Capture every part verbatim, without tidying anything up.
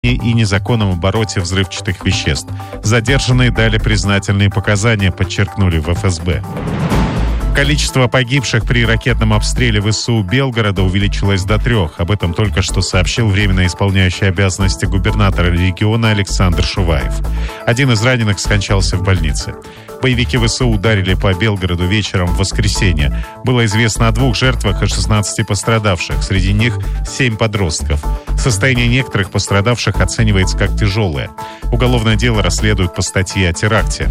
и незаконном обороте взрывчатых веществ. Задержанные дали признательные показания, подчеркнули в эф эс бэ. Количество погибших при ракетном обстреле вэ эс у Белгорода увеличилось до трех. Об этом только что сообщил временно исполняющий обязанности губернатора региона Александр Шуваев. Один из раненых скончался в больнице. Боевики вэ эс у ударили по Белгороду вечером в воскресенье. Было известно о двух жертвах и шестнадцати пострадавших. Среди них семь подростков. Состояние некоторых пострадавших оценивается как тяжелое. Уголовное дело расследуют по статье о теракте.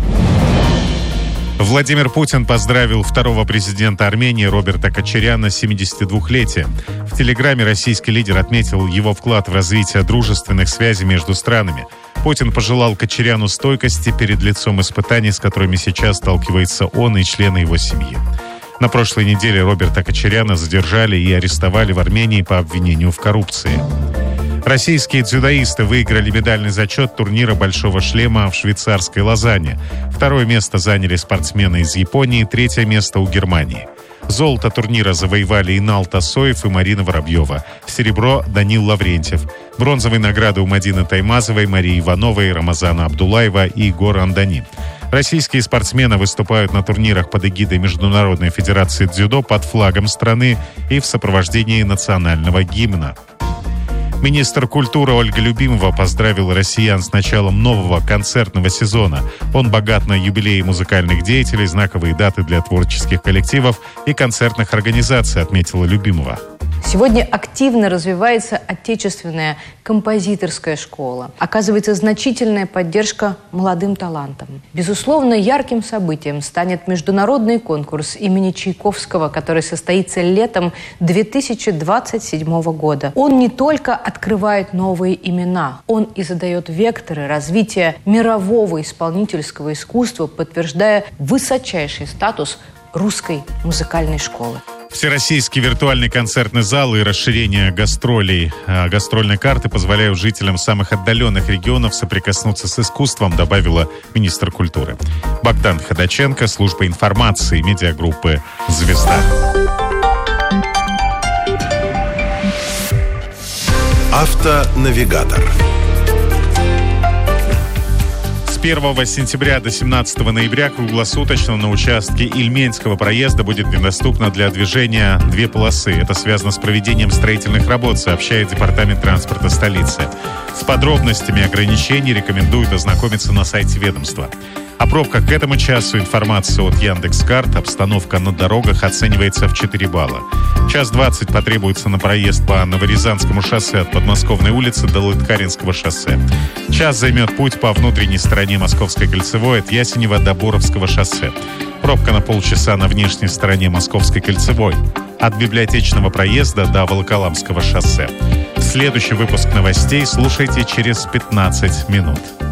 Владимир Путин поздравил второго президента Армении Роберта Кочаряна с семидесятидвухлетием. В Телеграме российский лидер отметил его вклад в развитие дружественных связей между странами. Путин пожелал Кочаряну стойкости перед лицом испытаний, с которыми сейчас сталкивается он и члены его семьи. На прошлой неделе Роберта Кочаряна задержали и арестовали в Армении по обвинению в коррупции. Российские дзюдоисты выиграли медальный зачет турнира «Большого шлема» в швейцарской Лозанне. Второе место заняли спортсмены из Японии, третье место у Германии. Золото турнира завоевали Инал Тасоев и Марина Воробьева. Серебро – Данил Лаврентьев. Бронзовые награды у Мадины Таймазовой, Марии Ивановой, Рамазана Абдулаева и Егора Андани. Российские спортсмены выступают на турнирах под эгидой Международной федерации дзюдо под флагом страны и в сопровождении национального гимна. Министр культуры Ольга Любимова поздравила россиян с началом нового концертного сезона. Он богат на юбилеи музыкальных деятелей, знаковые даты для творческих коллективов и концертных организаций, отметила Любимова. Сегодня активно развивается отечественная композиторская школа. Оказывается значительная поддержка молодым талантам. Безусловно, ярким событием станет международный конкурс имени Чайковского, который состоится летом две тысячи двадцать седьмого года. Он не только открывает новые имена, он и задает векторы развития мирового исполнительского искусства, подтверждая высочайший статус русской музыкальной школы. Всероссийский виртуальный концертный зал и расширение гастролей, гастрольной карты позволяют жителям самых отдаленных регионов соприкоснуться с искусством, добавила министр культуры. Богдан Ходаченко, служба информации медиагруппы «Звезда». Автонавигатор. С первого сентября до семнадцатого ноября круглосуточно на участке Ильменского проезда будет недоступно для движения две полосы. Это связано с проведением строительных работ, сообщает Департамент транспорта столицы. С подробностями ограничений рекомендуют ознакомиться на сайте ведомства. О пробках к этому часу информация от Яндекс.Карт. Обстановка на дорогах оценивается в четыре балла. Час двадцать потребуется на проезд по Новорязанскому шоссе от Подмосковной улицы до Лыткаринского шоссе. Час займет путь по внутренней стороне Московской кольцевой от Ясенева до Боровского шоссе. Пробка на полчаса на внешней стороне Московской кольцевой. От Библиотечного проезда до Волоколамского шоссе. Следующий выпуск новостей слушайте через пятнадцать минут.